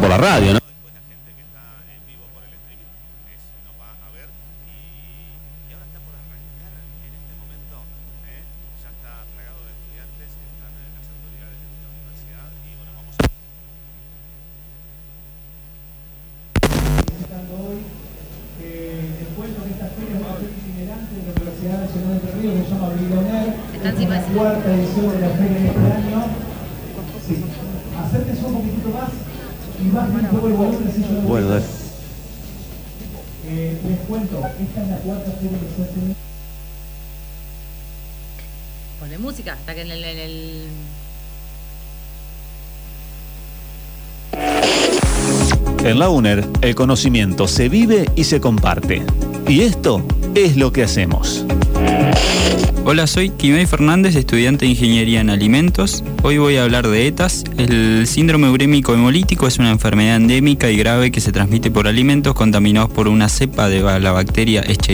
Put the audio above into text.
por la radio, ¿no? Después la gente que está en vivo por el streaming nos va a ver y ahora está por arrancar en este momento, ya está plagado de estudiantes, están las autoridades de la universidad y bueno, vamos a... Visitando hoy el cuento de esta feria es una feria itinerante de la Universidad Nacional de Entre Ríos que se llama Biloner. Esta es la cuarta edición de la feria de este año. Sí. Acérquense un poquitito más y bajen un poco el volumen así yo lo Bueno, dale. les cuento, esta es la cuarta feria que se hace. Ponle música, hasta que en el... En la UNER, el conocimiento se vive y se comparte. Y esto es lo que hacemos. Hola, soy Timey Fernández, estudiante de Ingeniería en Alimentos. Hoy voy a hablar de ETAs. El síndrome urémico hemolítico es una enfermedad endémica y grave que se transmite por alimentos contaminados por una cepa de la bacteria Escherichia